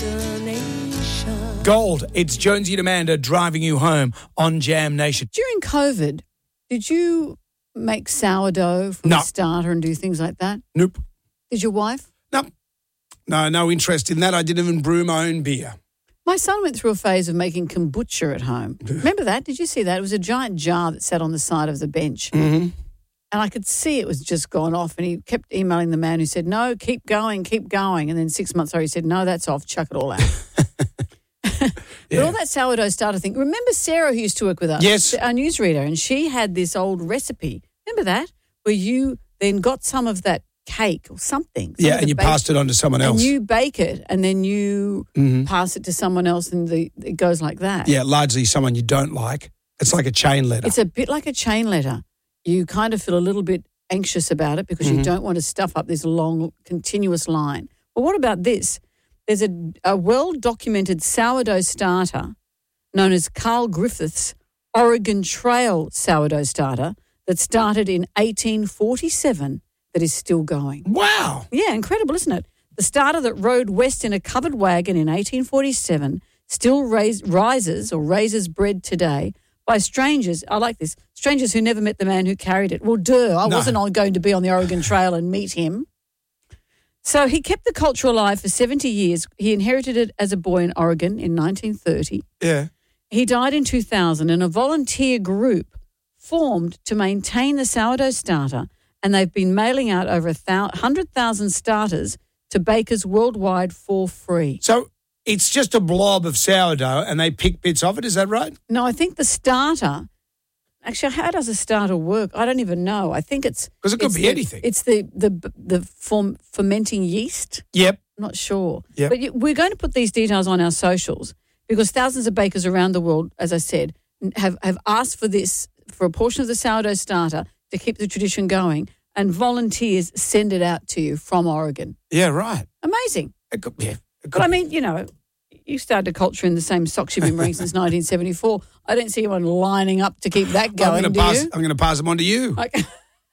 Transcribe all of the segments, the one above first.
destination. Gold, it's Jonesy and Amanda driving you home on Jam Nation. During COVID, did you make sourdough from No. the starter and do things like that? Nope. Did your wife? Nope. No interest in that. I didn't even brew my own beer. My son went through a phase of making kombucha at home. Remember that? Did you see that? It was a giant jar that sat on the side of the bench. Mm-hmm. And I could see it was just gone off. And he kept emailing the man who said, no, keep going. And then 6 months later, he said, no, that's off. Chuck it all out. But all that sourdough starter thing. Remember Sarah who used to work with us? Yes. Our newsreader. And she had this old recipe. Remember that? Where you then got some of that cake or something. Yeah, and you passed it on to someone else. And you bake it and then you pass it to someone else and it goes like that. Yeah, largely someone you don't like. It's like a chain letter. It's a bit like a chain letter. You kind of feel a little bit anxious about it because you don't want to stuff up this long, continuous line. Well, what about this? There's a well-documented sourdough starter known as Carl Griffith's Oregon Trail sourdough starter that started in 1847 that is still going. Wow. Yeah, incredible, isn't it? The starter that rode west in a covered wagon in 1847 still raises bread today by strangers. I like this. Strangers who never met the man who carried it. Well, I wasn't going to be on the Oregon Trail and meet him. So he kept the culture alive for 70 years. He inherited it as a boy in Oregon in 1930. Yeah. He died in 2000 and a volunteer group formed to maintain the sourdough starter, and they've been mailing out over 100,000 starters to bakers worldwide for free. So it's just a blob of sourdough and they pick bits of it, is that right? No, I think the starter, actually, how does a starter work? I don't even know. I think it's... Because it could be anything. It's the fermenting yeast. Yep. I'm not sure. Yep. But we're going to put these details on our socials because thousands of bakers around the world, as I said, have asked for this, for a portion of the sourdough starter to keep the tradition going, and volunteers send it out to you from Oregon. Yeah, right. Amazing. But I mean, you started a culture in the same socks you've been wearing since 1974. I don't see anyone lining up to keep that going, I'm going to pass them on to you. Okay.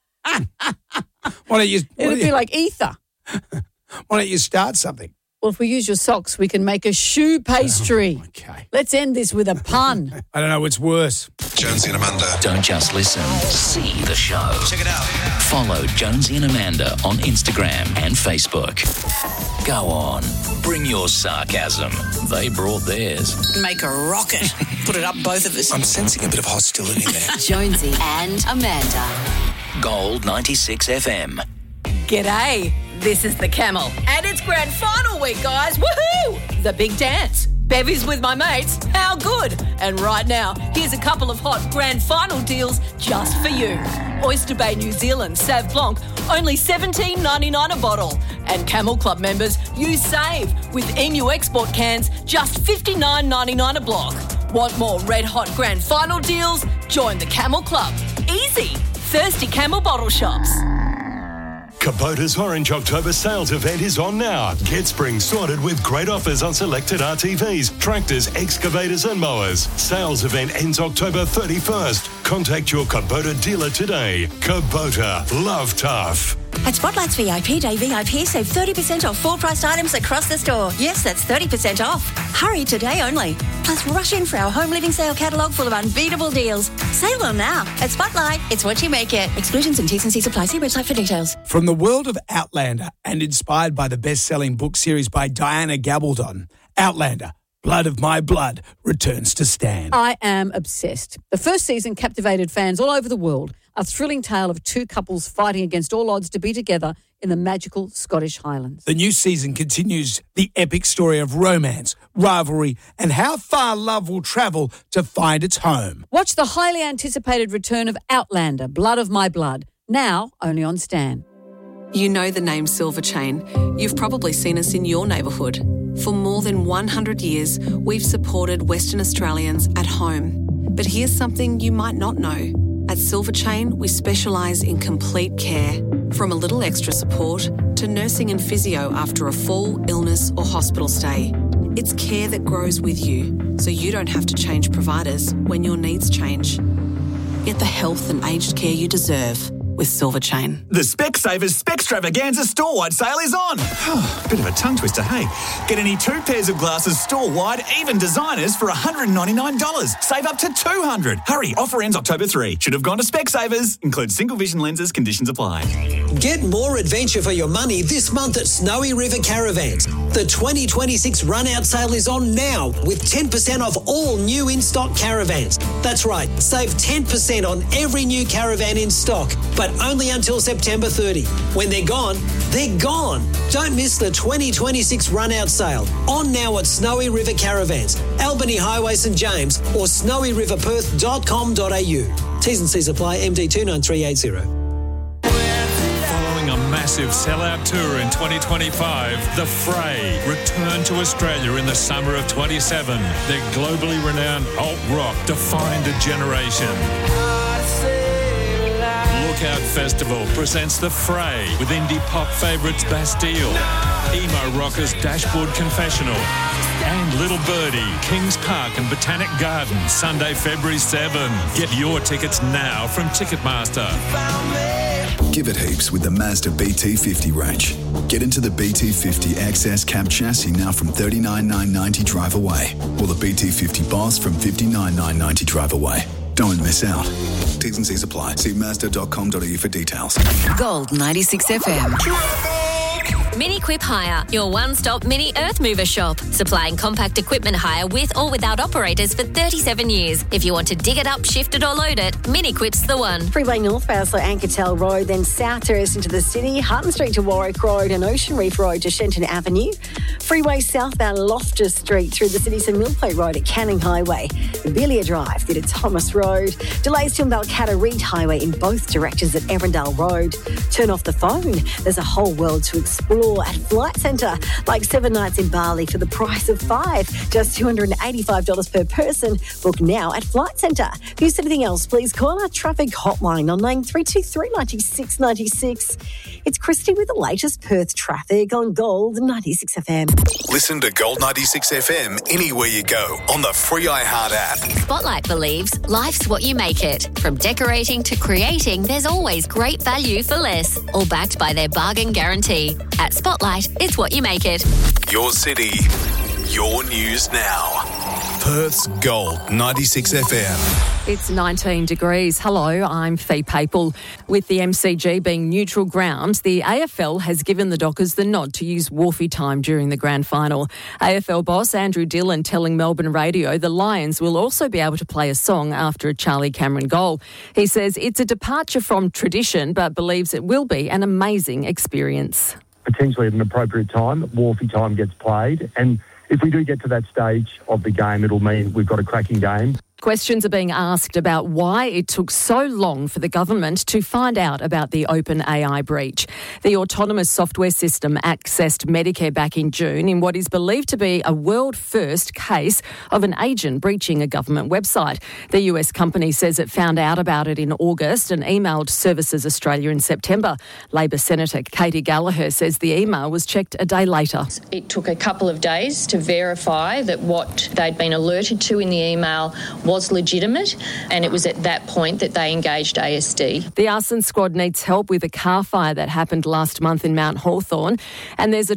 It'd be like ether. Why don't you start something? Well, if we use your socks, we can make a shoe pastry. Okay. Let's end this with a pun. I don't know what's worse. Jonesy and Amanda. Don't just listen, see the show. Check it out. Follow Jonesy and Amanda on Instagram and Facebook. Go on, bring your sarcasm. They brought theirs. Make a rocket. Put it up both of us. I'm sensing a bit of hostility there. Jonesy and Amanda. Gold 96 FM. G'day. This is the Camel. And it's grand final week, guys. Woohoo! The big dance. Bevies with my mates. How good? And right now, here's a couple of hot grand final deals just for you. Oyster Bay New Zealand Sauv Blanc, only $17.99 a bottle. And Camel Club members, you save with Emu Export cans, just $59.99 a block. Want more red hot grand final deals? Join the Camel Club. Easy. Thirsty Camel bottle shops. Kubota's Orange October sales event is on now. Get spring sorted with great offers on selected RTVs, tractors, excavators and mowers. Sales event ends October 31st. Contact your Kubota dealer today. Kubota. Love tough. At Spotlight's VIP Day VIP, save 30% off full-priced items across the store. Yes, that's 30% off. Hurry today only. Plus, rush in for our home living sale catalogue full of unbeatable deals. Save them now. At Spotlight, it's what you make it. Exclusions and T's and C's apply. See website for details. From the world of Outlander and inspired by the best-selling book series by Diana Gabaldon, Outlander, Blood of My Blood returns to Stan. I am obsessed. The first season captivated fans all over the world. A thrilling tale of two couples fighting against all odds to be together in the magical Scottish Highlands. The new season continues the epic story of romance, rivalry, and how far love will travel to find its home. Watch the highly anticipated return of Outlander, Blood of My Blood, now only on Stan. You know the name Silver Chain. You've probably seen us in your neighbourhood. For more than 100 years, we've supported Western Australians at home. But here's something you might not know. At Silver Chain, we specialise in complete care, from a little extra support to nursing and physio after a fall, illness or hospital stay. It's care that grows with you, so you don't have to change providers when your needs change. Get the health and aged care you deserve with Silver Chain. The Specsavers Specstravaganza store-wide sale is on. Bit of a tongue twister, hey? Get any 2 pairs of glasses store-wide, even designers, for $199. Save up to $200. Hurry, offer ends October 3. Should have gone to Specsavers. Includes single vision lenses, conditions apply. Get more adventure for your money this month at Snowy River Caravans. The 2026 run-out sale is on now with 10% off all new in-stock caravans. That's right, save 10% on every new caravan in stock, but only until September 30. When they're gone, they're gone. Don't miss the 2026 run-out sale. On now at Snowy River Caravans, Albany Highway St James or snowyriverperth.com.au. T's and C's apply, MD 29380. A massive sellout tour in 2025, The Fray return to Australia in the summer of 27. Their globally renowned alt rock defined a generation. Lookout Festival presents The Fray with indie pop favourites Bastille, emo rockers Dashboard Confessional, and Little Birdie, Kings Park and Botanic Gardens, Sunday, February 7. Get your tickets now from Ticketmaster. Give it heaps with the Mazda BT50 range. Get into the BT50 XS cab chassis now from $39,990 drive away, or the BT50 Boss from $59,990 drive away. Don't miss out. T's and C's apply. See Mazda.com.au for details. Gold 96 FM. Mini Quip Hire, your one-stop mini earth mover shop. Supplying compact equipment hire with or without operators for 37 years. If you want to dig it up, shift it or load it, Mini Quip's the one. Freeway northbound, so Ankertel Road, then south terrace into the city, Hutton Street to Warwick Road and Ocean Reef Road to Shenton Avenue. Freeway southbound Loftus Street through the city, St Millplate Road at Canning Highway. Villiers Drive through to Thomas Road. Delays to Balcatta Reed Highway in both directions at Erindale Road. Turn off the phone. There's a whole world to explore at Flight Centre, like 7 nights in Bali for the price of 5, just $285 per person. Book now at Flight Centre. If you see anything else, please call our traffic hotline on 9323 96 96. It's Christy with the latest Perth traffic on Gold 96 FM. Listen to Gold 96 FM anywhere you go on the free iHeart app. Spotlight believes life's what you make it. From decorating to creating, there's always great value for less. All backed by their bargain guarantee. At Spotlight, it's what you make it. Your city, your news now. Perth's Gold 96 FM. It's 19 degrees. Hello, I'm Fee Papel. With the MCG being neutral ground, the AFL has given the Dockers the nod to use Wharfie time during the grand final. AFL boss Andrew Dillon telling Melbourne Radio the Lions will also be able to play a song after a Charlie Cameron goal. He says it's a departure from tradition, but believes it will be an amazing experience. Potentially at an appropriate time, Wharfie time gets played, and if we do get to that stage of the game, it'll mean we've got a cracking game. Questions are being asked about why it took so long for the government to find out about the OpenAI breach. The autonomous software system accessed Medicare back in June in what is believed to be a world-first case of an agent breaching a government website. The US company says it found out about it in August and emailed Services Australia in September. Labor Senator Katie Gallagher says the email was checked a day later. It took a couple of days to verify that what they'd been alerted to in the email was legitimate, and it was at that point that they engaged ASD. The arson squad needs help with a car fire that happened last month in Mount Hawthorn, and there's a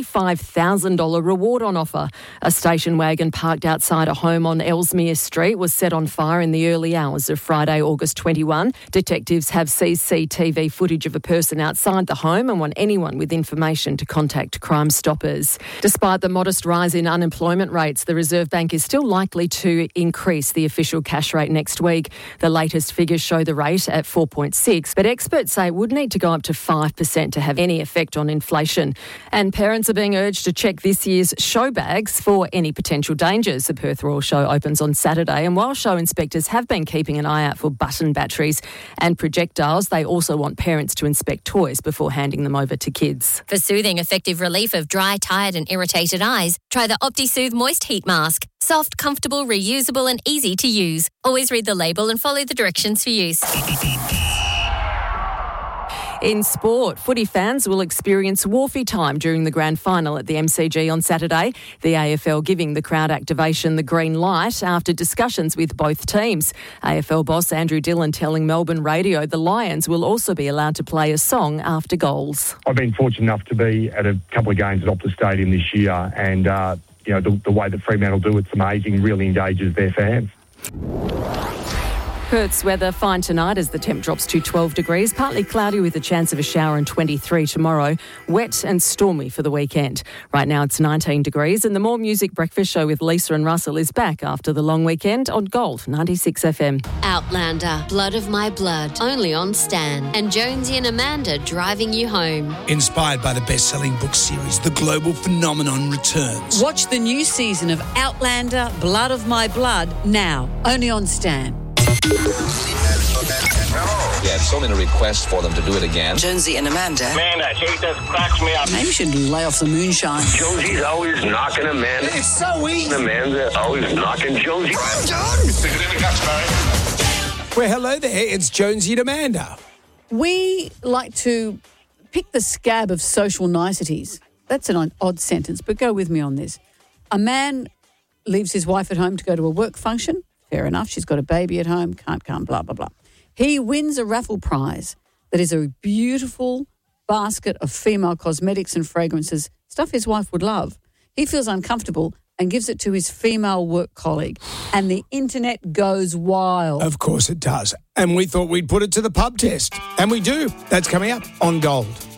$25,000 reward on offer. A station wagon parked outside a home on Ellesmere Street was set on fire in the early hours of Friday, August 21. Detectives have CCTV footage of a person outside the home and want anyone with information to contact Crime Stoppers. Despite the modest rise in unemployment rates, the Reserve Bank is still likely to increase the official cash rate next week. The latest figures show the rate at 4.6, but experts say it would need to go up to 5% to have any effect on inflation. And parents are being urged to check this year's show bags for any potential dangers. The Perth Royal Show opens on Saturday, and while show inspectors have been keeping an eye out for button batteries and projectiles, they also want parents to inspect toys before handing them over to kids. For soothing, effective relief of dry, tired and irritated eyes, try the OptiSoothe Moist Heat Mask. Soft, comfortable, reusable and easy to use. Always read the label and follow the directions for use. In sport, footy fans will experience Wharfie time during the grand final at the MCG on Saturday. The AFL giving the crowd activation the green light after discussions with both teams. AFL boss Andrew Dillon telling Melbourne Radio the Lions will also be allowed to play a song after goals. I've been fortunate enough to be at a couple of games at Optus Stadium this year, and the way that Fremantle do it's amazing, really engages their fans. Perth's weather fine tonight as the temp drops to 12 degrees, partly cloudy with a chance of a shower and 23 tomorrow. Wet and stormy for the weekend. Right now it's 19 degrees and the More Music Breakfast Show with Lisa and Russell is back after the long weekend on Gold 96 FM. Outlander, Blood of My Blood, only on Stan. And Jonesy and Amanda driving you home. Inspired by the best-selling book series, the global phenomenon returns. Watch the new season of Outlander, Blood of My Blood now, only on Stan. We had so many requests for them to do it again. Jonesy and Amanda. Man, that shit just cracks me up. Maybe you should lay off the moonshine. Jonesy's always knocking Amanda. It's so easy. Amanda always knocking Jonesy. I'm done. Stick it in the guts, Barry. Well, hello there. It's Jonesy and Amanda. We like to pick the scab of social niceties. That's an odd sentence, but go with me on this. A man leaves his wife at home to go to a work function. Fair enough. She's got a baby at home. Can't come, blah, blah, blah. He wins a raffle prize that is a beautiful basket of female cosmetics and fragrances, stuff his wife would love. He feels uncomfortable and gives it to his female work colleague. And the internet goes wild. Of course it does. And we thought we'd put it to the pub test. And we do. That's coming up on Gold.